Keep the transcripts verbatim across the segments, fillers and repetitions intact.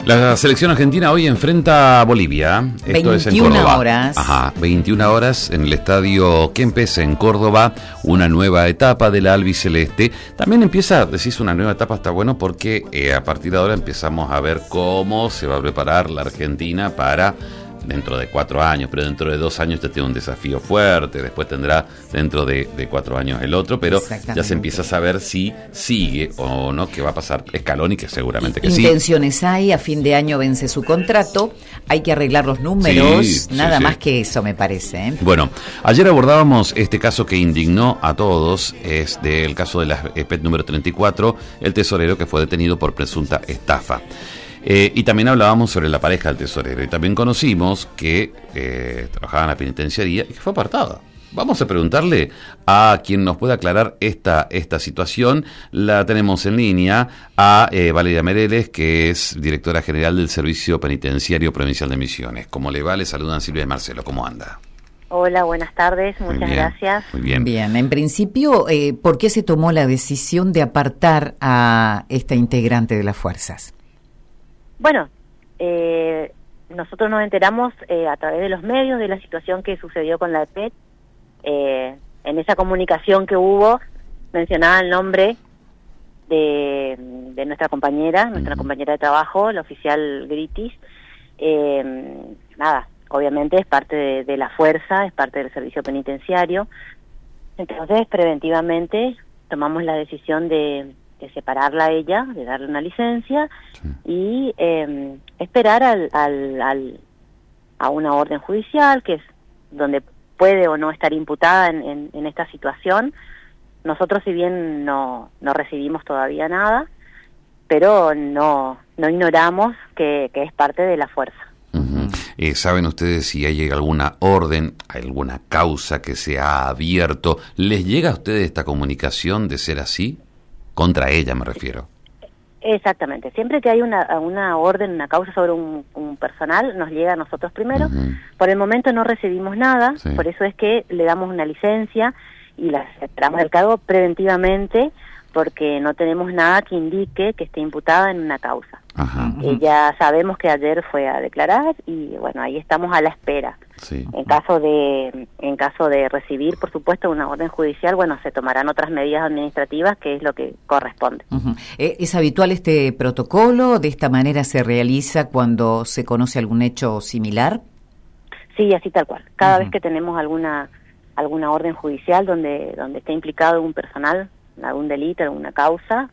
La selección argentina hoy enfrenta a Bolivia. Esto es en Córdoba. horas. Ajá, veintiuna horas en el estadio Kempes en Córdoba. Una nueva etapa de la albiceleste. También empieza, decís una nueva etapa, está bueno porque eh, a partir de ahora empezamos a ver cómo se va a preparar la Argentina para dentro de cuatro años, pero dentro de dos años ya tiene un desafío fuerte, después tendrá dentro de, de cuatro años el otro, pero ya se empieza a saber si sigue o no, qué va a pasar Scaloni, que seguramente que sí. Intenciones hay, a fin de año vence su contrato, hay que arreglar los números, sí, nada sí, más sí. que eso me parece. ¿eh? Bueno, ayer abordábamos este caso que indignó a todos, es del caso de la E P E T número treinta y cuatro, el tesorero que fue detenido por presunta estafa. Eh, y también hablábamos sobre la pareja del tesorero. Y también conocimos que eh, trabajaba en la penitenciaría y que fue apartada. Vamos a preguntarle a quien nos pueda aclarar esta, esta situación. La tenemos en línea a eh, Valeria Mereles, que es directora general del Servicio Penitenciario Provincial de Misiones. ¿Cómo le va? Le saludan Silvia y Marcelo. ¿Cómo anda? Hola, buenas tardes, muchas Muy bien, gracias. Muy bien. Bien, en principio, eh, ¿por qué se tomó la decisión de apartar a esta integrante de las fuerzas? Bueno, eh, nosotros nos enteramos eh, a través de los medios de la situación que sucedió con la E P E T. Eh, en esa comunicación que hubo, mencionaba el nombre de, de nuestra compañera, nuestra uh-huh. compañera de trabajo, la oficial Gritis. Eh, nada, obviamente es parte de, de la fuerza, es parte del servicio penitenciario. Entonces, preventivamente, tomamos la decisión de... de separarla a ella, de darle una licencia sí. y eh, esperar al, al, al, a una orden judicial, que es donde puede o no estar imputada en, en, en esta situación. Nosotros, si bien no, no recibimos todavía nada, pero no, no ignoramos que, que es parte de la fuerza. Uh-huh. Eh, ¿Saben ustedes si hay alguna orden, alguna causa que se ha abierto? ¿Les llega a ustedes esta comunicación de ser así? Contra ella me refiero. Exactamente. Siempre que hay una, una orden, una causa sobre un, un personal, nos llega a nosotros primero. Uh-huh. Por el momento no recibimos nada, sí. Por eso es que le damos una licencia y la separamos del cargo preventivamente, porque no tenemos nada que indique que esté imputada en una causa. Ajá. Ella sabemos que ayer fue a declarar y bueno, ahí estamos a la espera. Sí. En caso de en caso de recibir, por supuesto, una orden judicial, bueno, se tomarán otras medidas administrativas, que es lo que corresponde. Uh-huh. ¿Es habitual este protocolo? ¿De esta manera se realiza cuando se conoce algún hecho similar? Sí, así tal cual. Cada uh-huh. vez que tenemos alguna alguna orden judicial donde donde esté implicado un personal, algún delito, alguna causa,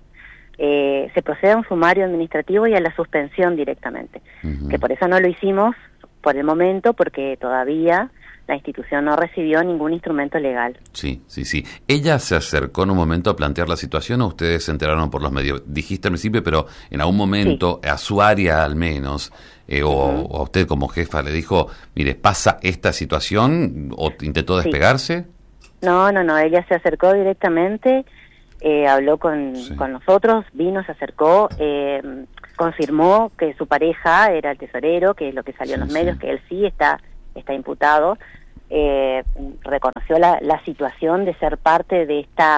eh, se procede a un sumario administrativo y a la suspensión directamente. Uh-huh. Que por eso no lo hicimos por el momento, porque todavía la institución no recibió ningún instrumento legal. Sí, sí, sí. ¿Ella se acercó en un momento a plantear la situación o ustedes se enteraron por los medios? Dijiste al principio, pero en algún momento, sí. a su área al menos, eh, o, uh-huh. o a usted como jefa le dijo, mire, ¿pasa esta situación? ¿O intentó despegarse? Sí. No, no, no, ella se acercó directamente, eh, habló con, sí. con nosotros, vino, se acercó, eh, confirmó que su pareja era el tesorero, que es lo que salió sí, en los medios, sí. que él sí está está imputado, eh, reconoció la, la situación de ser parte de esta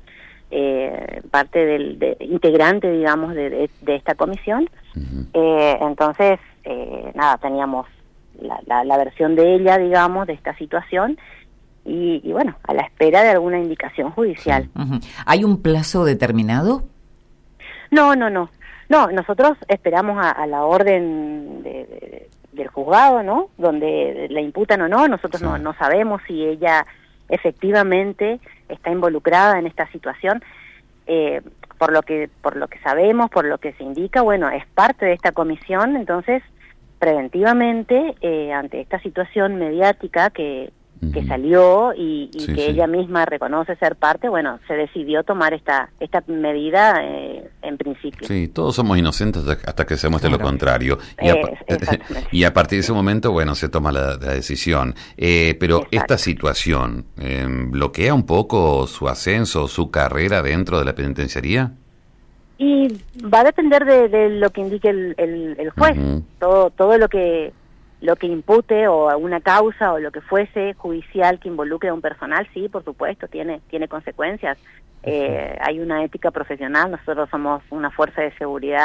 eh, parte del de, integrante, digamos, de, de, de esta comisión. Uh-huh. eh, entonces, eh, nada, teníamos la, la, la versión de ella, digamos, de esta situación. Y, y bueno, a la espera de alguna indicación judicial. Uh-huh. ¿Hay un plazo determinado? No, no, no. No, nosotros esperamos a, a la orden de, de, del juzgado, ¿no? Donde la imputan o no, nosotros sí. no, no sabemos si ella efectivamente está involucrada en esta situación. Eh, por lo que por lo que sabemos, por lo que se indica, bueno, es parte de esta comisión, entonces preventivamente eh, ante esta situación mediática que que salió y, y sí, que sí. ella misma reconoce ser parte, bueno, se decidió tomar esta esta medida eh, en principio. Sí, todos somos inocentes hasta que se muestre claro. lo contrario. Y, eh, a, y a partir de ese momento, bueno, se toma la, la decisión. Eh, pero Exacto. esta situación, eh, ¿bloquea un poco su ascenso, su carrera dentro de la penitenciaría? Y va a depender de, de lo que indique el, el, el juez. Uh-huh. Todo, todo lo que... lo que impute o alguna causa o lo que fuese judicial que involucre a un personal, sí, por supuesto, tiene tiene consecuencias. Eh, hay una ética profesional, nosotros somos una fuerza de seguridad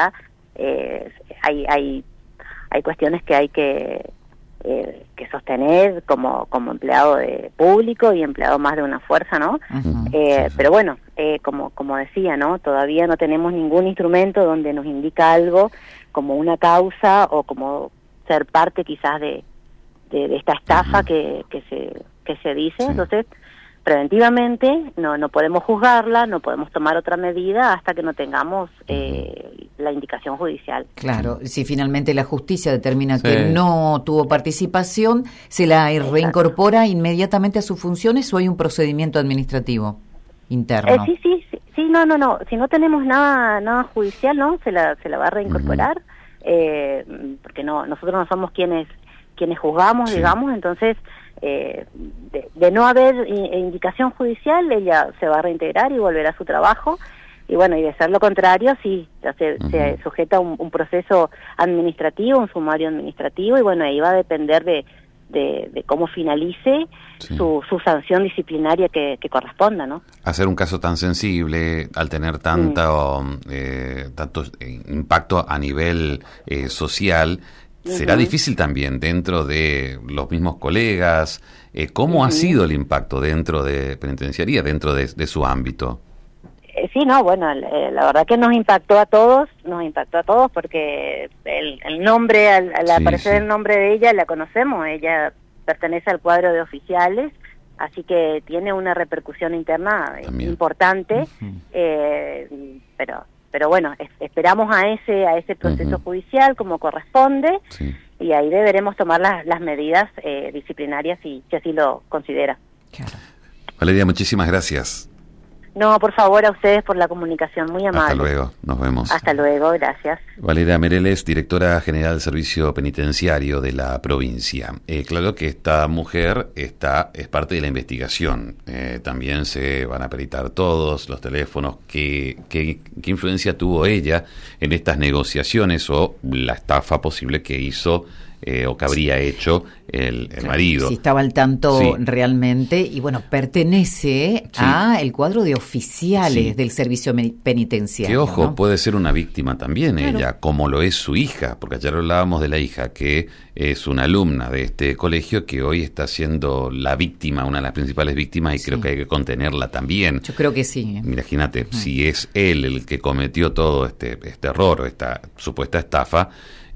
eh, hay, hay, hay cuestiones que hay que, eh, que sostener como, como empleado de público y empleado más de una fuerza, ¿no? Uh-huh. Eh, Sí, sí. Pero bueno, eh, como, como decía, ¿no? Todavía no tenemos ningún instrumento donde nos indica algo como una causa o como ser parte quizás de, de, de esta estafa Uh-huh. que, que se que se dice. Sí. Entonces, preventivamente no no podemos juzgarla, no podemos tomar otra medida hasta que no tengamos eh, la indicación judicial. Claro, si finalmente la justicia determina Sí. que no tuvo participación, ¿se la Exacto. reincorpora inmediatamente a sus funciones o hay un procedimiento administrativo interno? Eh, sí, sí, sí, sí, no, no, no. Si no tenemos nada nada judicial, ¿no? Se la se la va a reincorporar, uh-huh. eh, porque no nosotros no somos quienes quienes juzgamos, Sí. digamos, entonces eh, de, de no haber indicación judicial, ella se va a reintegrar y volverá a su trabajo. Y bueno, y de ser lo contrario, sí, ya se, uh-huh. se sujeta a un, un proceso administrativo, un sumario administrativo, y bueno, ahí va a depender de De, de cómo finalice sí. su, su sanción disciplinaria que, que corresponda, ¿no? Hacer un caso tan sensible, al tener tanta, mm. eh, tanto impacto a nivel eh, social, uh-huh. será difícil también dentro de los mismos colegas. Eh, ¿Cómo uh-huh. ha sido el impacto dentro de penitenciaría, dentro de, de su ámbito? Sí, no, bueno, eh, la verdad que nos impactó a todos, nos impactó a todos porque el, el nombre, al, al sí, aparecer sí. el nombre de ella, la conocemos, ella pertenece al cuadro de oficiales, así que tiene una repercusión interna También. importante, uh-huh. eh, pero pero bueno, es, esperamos a ese a ese proceso uh-huh. judicial como corresponde, sí. y ahí deberemos tomar las, las medidas eh, disciplinarias si, si así lo considera. Claro. Valeria, muchísimas gracias. No, por favor, a ustedes por la comunicación, muy amable. Hasta luego, nos vemos. Hasta luego, gracias. Valeria Mereles, directora general del Servicio Penitenciario de la provincia. Eh, claro que esta mujer está es parte de la investigación. Eh, también se van a peritar todos los teléfonos. ¿Qué, qué, qué influencia tuvo ella en estas negociaciones o la estafa posible que hizo Eh, o que habría hecho el, el claro, marido? Si estaba al tanto sí. realmente, y bueno, pertenece sí. a el cuadro de oficiales sí. del servicio penitenciario. Que ojo, ¿no? puede ser una víctima también claro. ella, como lo es su hija, porque ayer hablábamos de la hija, que es una alumna de este colegio que hoy está siendo la víctima, una de las principales víctimas, y sí. creo que hay que contenerla también. Yo creo que sí. Imagínate, uh-huh. si es él el que cometió todo este, este error o esta supuesta estafa,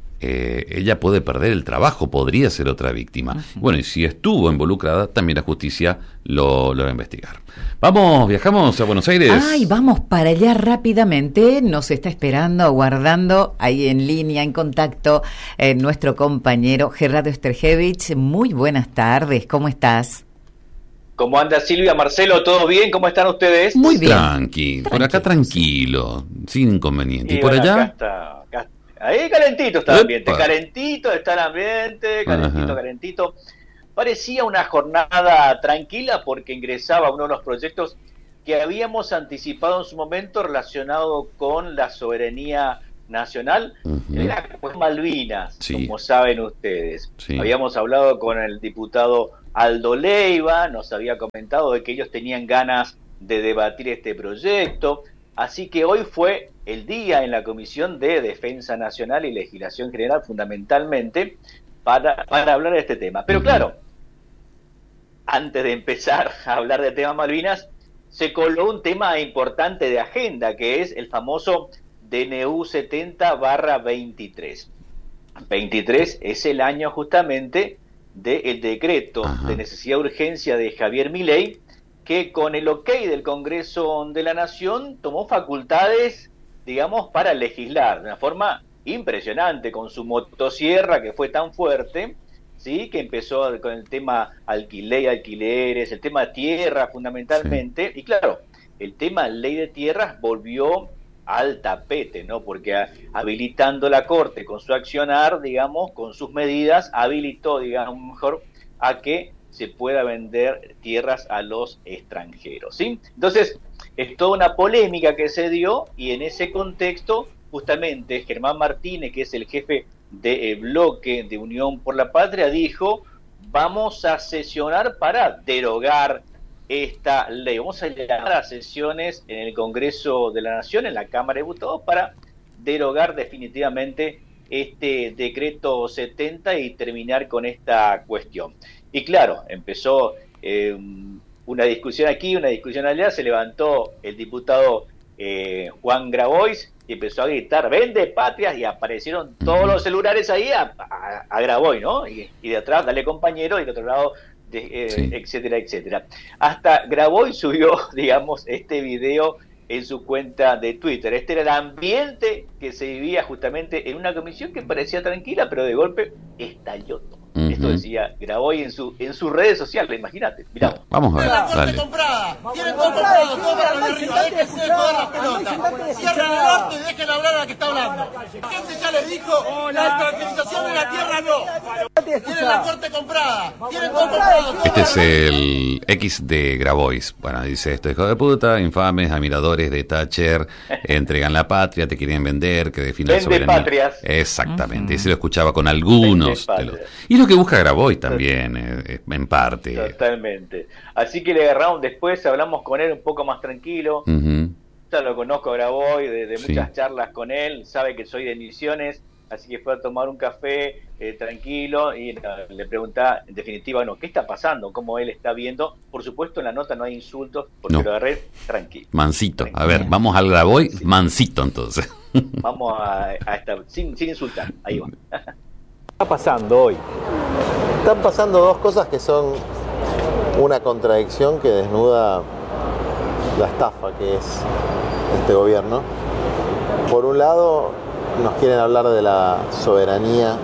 Eh, ella puede perder el trabajo, podría ser otra víctima. Uh-huh. Bueno, y si estuvo involucrada, también la justicia lo, lo va a investigar. Vamos, viajamos a Buenos Aires. Ay, vamos para allá rápidamente. Nos está esperando, aguardando, ahí en línea, en contacto, eh, nuestro compañero Gerardo Estergevich. Muy buenas tardes, ¿cómo estás? ¿Cómo anda Silvia, Marcelo? ¿Todo bien? ¿Cómo están ustedes? Muy bien. Tranqui, por acá tranquilo, sin inconveniente. ¿Y, ¿Y por bueno, allá? Acá está, acá Ahí calentito está el ambiente, calentito está el ambiente, calentito, Ajá. calentito. Parecía una jornada tranquila porque ingresaba uno de los proyectos que habíamos anticipado en su momento relacionado con la soberanía nacional, uh-huh. era pues Malvinas, sí. como saben ustedes. Sí. Habíamos hablado con el diputado Aldo Leiva, nos había comentado de que ellos tenían ganas de debatir este proyecto. Así que hoy fue el día en la Comisión de Defensa Nacional y Legislación General, fundamentalmente, para, para hablar de este tema. Pero claro, antes de empezar a hablar del tema Malvinas, se coló un tema importante de agenda, que es el famoso D N U setenta barra veintitrés. veintitrés es el año justamente del decreto Ajá. de necesidad de urgencia de Javier Milei, que con el ok del Congreso de la Nación tomó facultades, digamos, para legislar de una forma impresionante, con su motosierra que fue tan fuerte, ¿sí? Que empezó con el tema alquiler, alquileres, el tema tierra fundamentalmente, sí. y claro, el tema ley de tierras volvió al tapete, ¿no? Porque a, habilitando la Corte con su accionar, digamos, con sus medidas, habilitó, digamos, mejor a que se pueda vender tierras a los extranjeros, ¿sí? Entonces, es toda una polémica que se dio, y en ese contexto, justamente, Germán Martínez, que es el jefe del bloque de Unión por la Patria, dijo, vamos a sesionar para derogar esta ley. Vamos a llamar a sesiones en el Congreso de la Nación, en la Cámara de Diputados, para derogar definitivamente este decreto setenta y terminar con esta cuestión. Y claro, empezó eh, una discusión aquí, una discusión allá, se levantó el diputado eh, Juan Grabois y empezó a gritar, ¡vende patrias! Y aparecieron todos los celulares ahí a, a, a Grabois, ¿no? Y, y de atrás, dale compañero, y de otro lado, de, eh, sí. etcétera, etcétera. Hasta Grabois subió, digamos, este video en su cuenta de Twitter. Este era el ambiente que se vivía justamente en una comisión que parecía tranquila, pero de golpe estalló todo. Uh-huh. Esto decía Grabois en su en sus redes sociales, imagínate. Mirá. Vamos a ver. La corte comprada. Tienen todo comprado, todo para los de arriba. Déjense de joder las pelotas. Cierren el orto y dejen hablar a la que está hablando. La gente ya les dijo, la extranjerización de la tierra no. Tienen la corte comprada. Tienen todo comprado. Este es el X de Grabois. Bueno, dice esto: hijo de puta, infames, admiradores de Thatcher, entregan la patria, te quieren vender, que definan la soberanía. Patrias. Exactamente. Uh-huh. Y se lo escuchaba con algunos de los... Y lo que busca Grabois también, eh, en parte. Totalmente. Así que le agarramos después, hablamos con él un poco más tranquilo. Uh-huh. Ya lo conozco a Grabois, de, de muchas sí. charlas con él, sabe que soy de Misiones, así que fue a tomar un café eh, tranquilo y uh, le preguntaba, en definitiva, bueno, ¿qué está pasando? ¿Cómo él está viendo? Por supuesto, en la nota no hay insultos, porque no. lo agarré tranquilo. Mansito. Tranquilo. A ver, vamos al Grabois, sí. mansito entonces. Vamos a, a estar, sin, sin insultar, ahí va. ¿Qué está pasando hoy? Están pasando dos cosas que son una contradicción que desnuda la estafa que es este gobierno. Por un lado, nos quieren hablar de la soberanía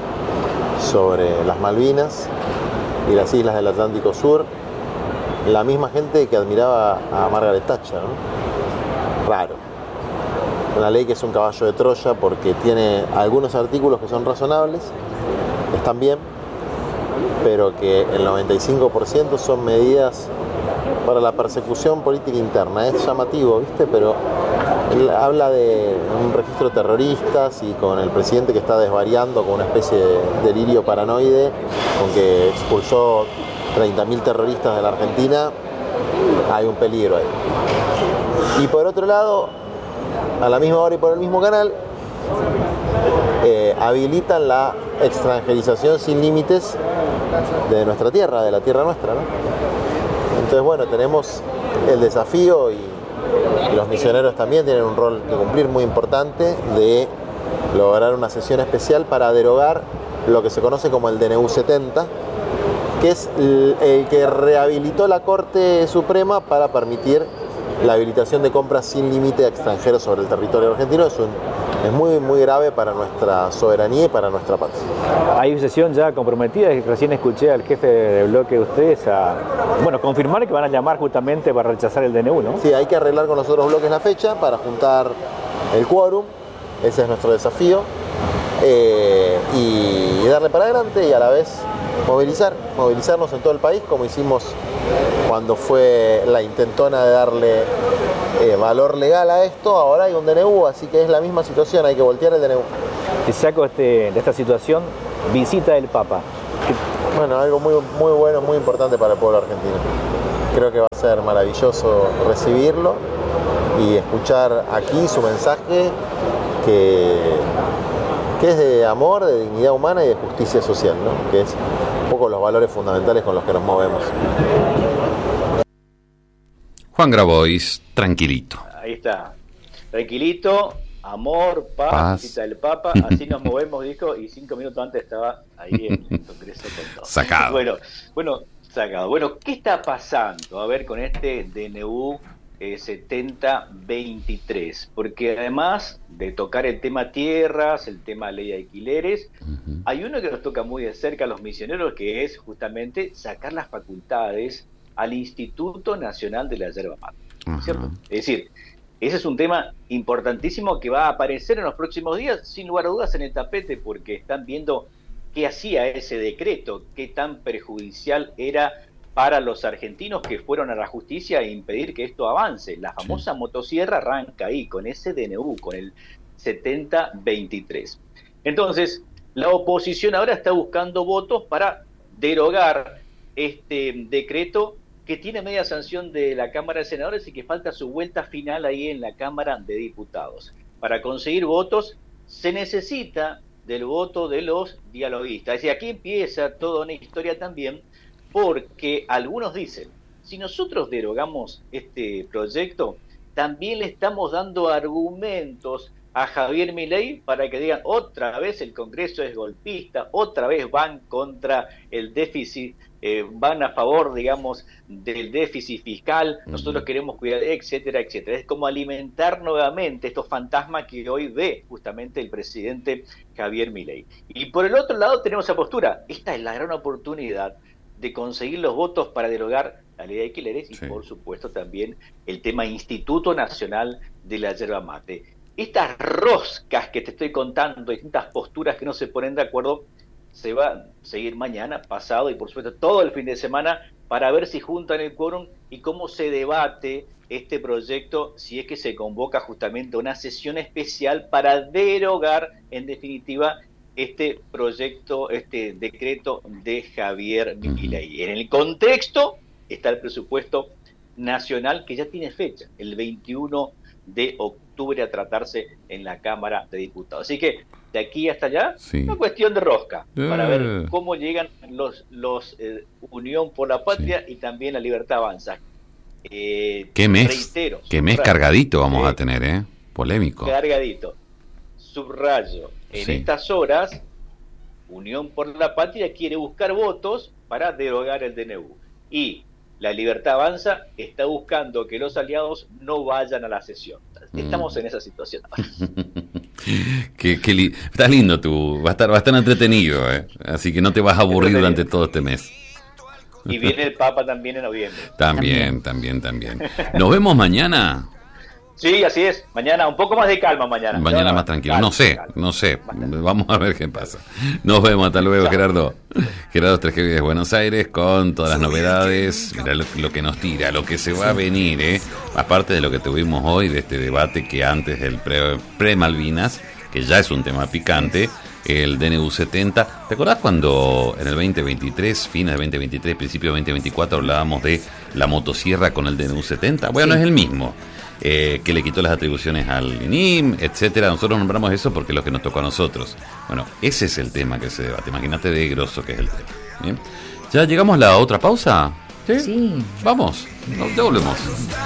sobre las Malvinas y las islas del Atlántico Sur, la misma gente que admiraba a Margaret Thatcher, ¿no? Raro. Una ley que es un caballo de Troya porque tiene algunos artículos que son razonables, están bien, pero que el noventa y cinco por ciento son medidas para la persecución política interna. Es llamativo, ¿viste? Pero él habla de un registro de terroristas y con el presidente que está desvariando con una especie de delirio paranoide, con que expulsó treinta mil terroristas de la Argentina, hay un peligro ahí. Y por otro lado, a la misma hora y por el mismo canal, eh, habilitan la extranjerización sin límites de nuestra tierra, de la tierra nuestra, ¿no? Entonces, bueno, tenemos el desafío y los misioneros también tienen un rol de cumplir muy importante de lograr una sesión especial para derogar lo que se conoce como el D N U setenta, que es el, el que rehabilitó la Corte Suprema para permitir la habilitación de compras sin límite a extranjeros sobre el territorio argentino. Es, un, es muy, muy grave para nuestra soberanía y para nuestra patria. Hay una sesión ya comprometida, recién escuché al jefe de bloque de ustedes a, bueno, confirmar que van a llamar justamente para rechazar el D N U, ¿no? Sí, hay que arreglar con los otros bloques la fecha para juntar el quórum, ese es nuestro desafío, eh, y darle para adelante y a la vez movilizar, movilizarnos en todo el país como hicimos cuando fue la intentona de darle eh, valor legal a esto. Ahora hay un D N U, así que es la misma situación, hay que voltear el D N U. Te saco este, de esta situación, visita del Papa. Bueno, algo muy, muy bueno, muy importante para el pueblo argentino. Creo que va a ser maravilloso recibirlo y escuchar aquí su mensaje que, que es de amor, de dignidad humana y de justicia social, ¿no? Que es un poco los valores fundamentales con los que nos movemos. Juan Grabois, tranquilito. Ahí está, tranquilito, amor, paz, paz. Cita del Papa, así nos movemos, dijo, y cinco minutos antes estaba ahí en el Congreso con todo. Sacado. Bueno, bueno, sacado. Bueno, ¿qué está pasando? A ver, con este D N U eh, setenta veintitrés, porque además de tocar el tema tierras, el tema ley de alquileres, uh-huh. hay uno que nos toca muy de cerca a los misioneros, que es justamente sacar las facultades al Instituto Nacional de la Yerba Mate, uh-huh. ¿cierto? Es decir, ese es un tema importantísimo que va a aparecer en los próximos días, sin lugar a dudas, en el tapete, porque están viendo qué hacía ese decreto, qué tan perjudicial era para los argentinos que fueron a la justicia a impedir que esto avance. La famosa sí. motosierra arranca ahí, con ese D N U, con el setenta veintitrés. Entonces, la oposición ahora está buscando votos para derogar este decreto que tiene media sanción de la Cámara de Senadores y que falta su vuelta final ahí en la Cámara de Diputados. Para conseguir votos se necesita del voto de los dialoguistas. Es decir, aquí empieza toda una historia también, porque algunos dicen, si nosotros derogamos este proyecto, también le estamos dando argumentos a Javier Milei para que digan otra vez el Congreso es golpista, otra vez van contra el déficit, eh, van a favor, digamos, del déficit fiscal, nosotros queremos cuidar, etcétera, etcétera. Es como alimentar nuevamente estos fantasmas que hoy ve justamente el presidente Javier Milei. Y por el otro lado tenemos esa postura, esta es la gran oportunidad de conseguir los votos para derogar la ley de alquileres y sí, por supuesto también el tema Instituto Nacional de la Yerba Mate. Estas roscas que te estoy contando, distintas posturas que no se ponen de acuerdo, se va a seguir mañana, pasado y por supuesto todo el fin de semana para ver si juntan el quórum y cómo se debate este proyecto, si es que se convoca justamente una sesión especial para derogar en definitiva este proyecto, este decreto de Javier Milei. En el contexto está el presupuesto nacional que ya tiene fecha, el veintiuno de octubre a tratarse en la Cámara de Diputados. Así que de aquí hasta allá, sí, una cuestión de rosca, eh. para ver cómo llegan los, los eh, Unión por la Patria sí, y también la Libertad Avanza. Eh, ¿Qué mes? Reitero, ¿Qué mes cargadito vamos eh, a tener, eh? Polémico. Cargadito. Subrayo. En sí, estas horas, Unión por la Patria quiere buscar votos para derogar el D N U. Y la Libertad Avanza está buscando que los aliados no vayan a la sesión. Estamos mm. en esa situación. qué, qué li- está lindo tú, va a estar, va a estar entretenido, ¿eh? Así que no te vas a aburrir durante todo este mes. Y viene el Papa también en noviembre. También, también, también. ¿Nos vemos mañana? Sí, así es. Mañana, un poco más de calma mañana. Mañana más tranquilo. Calma, no sé, calma. no sé. Vamos a ver qué pasa. Nos vemos, hasta luego, Chao. Gerardo. Gerardo Estrejevi de Buenos Aires con todas las novedades. Mirá lo, lo que nos tira, lo que se va a venir, ¿eh? Aparte de lo que tuvimos hoy, de este debate que antes del pre, pre-Malvinas, que ya es un tema picante, el D N U setenta. ¿Te acordás cuando en el veinte veintitrés, fines de veinte veintitrés, principio de veinte veinticuatro, hablábamos de la motosierra con el D N U setenta? Bueno, sí, es el mismo. Eh, que le quitó las atribuciones al I N I M, etcétera. Nosotros nombramos eso porque es lo que nos tocó a nosotros. Bueno, ese es el tema que se debate. Imagínate de grosso que es el tema. ¿Bien? ¿Ya llegamos a la otra pausa? Sí. sí. Vamos, nos devolvemos.